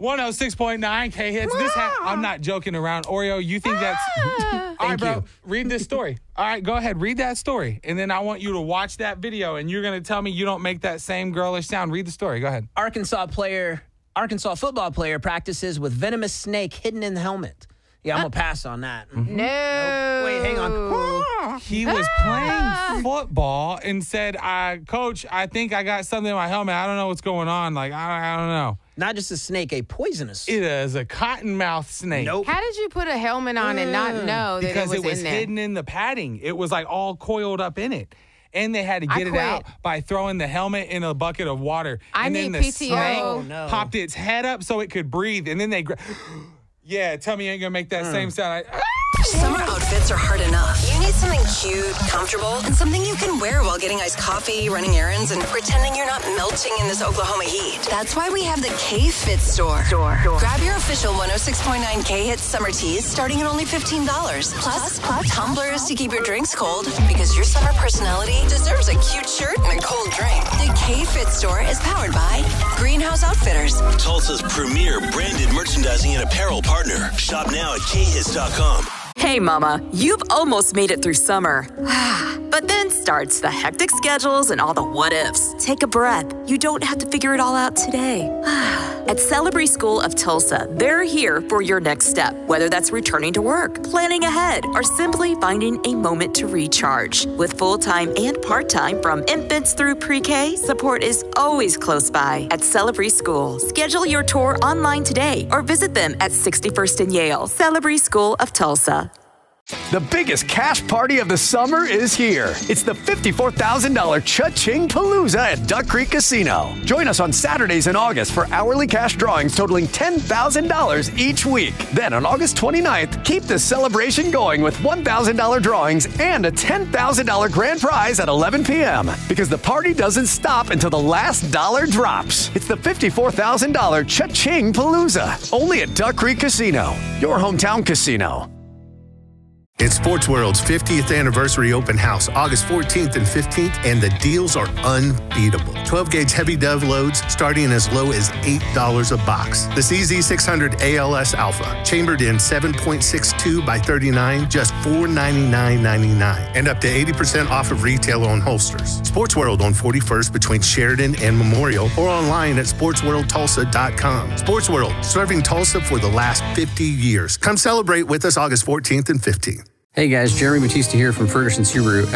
106.9 K-Hits. I'm not joking around. Oreo, you think that's... All right, bro, read this story. All right, go ahead. Read that story. And then I want you to watch that video, and you're going to tell me you don't make that same girlish sound. Read the story. Go ahead. Arkansas football player practices with venomous snake hidden in the helmet. Yeah, I'm going to pass on that. Mm-hmm. No. Wait, hang on. He was playing football and said, Coach, I think I got something in my helmet. I don't know what's going on. Like, I don't know. Not just a snake, a poisonous. It is a cottonmouth snake. Nope. How did you put a helmet on and not know that because it was in there? hidden in the padding. It was like all coiled up in it. And they had to get it out by throwing the helmet in a bucket of water. And then the snake popped its head up so it could breathe. And then they... Yeah, tell me you ain't going to make that same sound. Summer outfits are hard enough. You need something cute, comfortable, and something you can wear while getting iced coffee, running errands, and pretending you're not melting in this Oklahoma heat. That's why we have the K-Fit store. Grab your official 106.9 K-Hits summer tees starting at only $15. Plus tumblers to keep your drinks cold, because your summer personality deserves a cute shirt and a cold drink. The K-Fit store is powered by Greenhouse Outfitters, Tulsa's premier branded merchandising and apparel partner. Shop now at khits.com. Hey, Mama, you've almost made it through summer. But then starts the hectic schedules and all the what-ifs. Take a breath. You don't have to figure it all out today. At Celebrity School of Tulsa, they're here for your next step, whether that's returning to work, planning ahead, or simply finding a moment to recharge. With full-time and part-time from infants through pre-K, support is always close by at Celebrity School. Schedule your tour online today or visit them at 61st and Yale. Celebrity School of Tulsa. The biggest cash party of the summer is here. It's the $54,000 Cha-Ching Palooza at Duck Creek Casino. Join us on Saturdays in August for hourly cash drawings totaling $10,000 each week. Then on August 29th, keep the celebration going with $1,000 drawings and a $10,000 grand prize at 11 p.m. Because the party doesn't stop until the last dollar drops. It's the $54,000 Cha-Ching Palooza. Only at Duck Creek Casino, your hometown casino. It's Sports World's 50th anniversary open house, August 14th and 15th, and the deals are unbeatable. 12-gauge heavy dove loads starting as low as $8 a box. The CZ600 ALS Alpha, chambered in 7.62 by 39, just $499.99, and up to 80% off of retail on holsters. Sports World on 41st between Sheridan and Memorial, or online at sportsworldtulsa.com. Sports World, serving Tulsa for the last 50 years. Come celebrate with us August 14th and 15th. Hey guys, Jeremy Batista here from Ferguson Subaru.